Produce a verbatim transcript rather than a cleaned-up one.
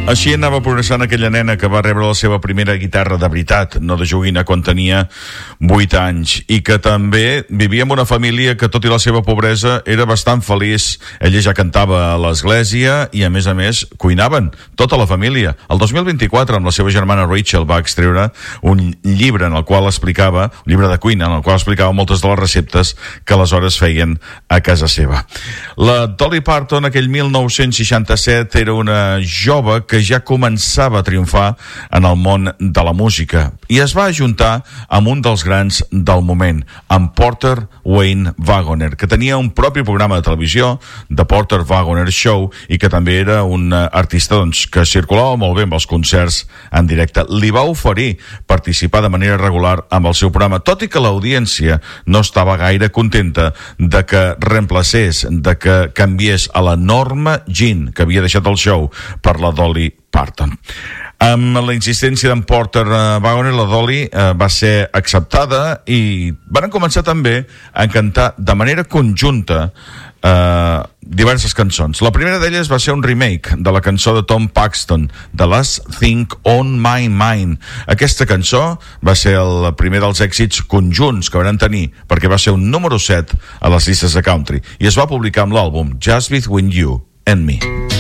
Així anava progressant aquella nena que va rebre la seva primera guitarra de veritat, no de joguina, quan tenia vuit anys, i que també vivia en una família que, tot i la seva pobresa, era bastant feliç. Ella ja cantava a l'església i, a més a més, cuinaven, tota la família. El dos mil vint-i-quatre, amb la seva germana Rachel, va extreure un llibre en el qual explicava, un llibre de cuina, en el qual explicava moltes de les receptes que aleshores feien a casa seva. La Dolly Parton, aquell mil nou-cents seixanta-set, era una jove que ja començava a triomfar en el món de la música i es va ajuntar amb un dels grans del moment, amb Porter Wayne Wagoner, que tenia un propi programa de televisió, The Porter Wagoner Show, i que també era un artista doncs, que circulava molt bé amb els concerts en directe. Li va oferir participar de manera regular amb el seu programa, tot i que l'audiència no estava gaire contenta de que reemplacés, de que canviés a la Norma Jean, que havia deixat el show, per la Dolly Parton. Amb la insistència d'en Porter Wagoner, la Dolly eh, va ser acceptada i van començar també a cantar de manera conjunta eh, diverses cançons. La primera d'elles va ser un remake de la cançó de Tom Paxton, The Last Thing on My Mind. Aquesta cançó va ser el primer dels èxits conjunts que van tenir, perquè va ser un número set a les llistes de country i es va publicar amb l'àlbum Just Between You and Me.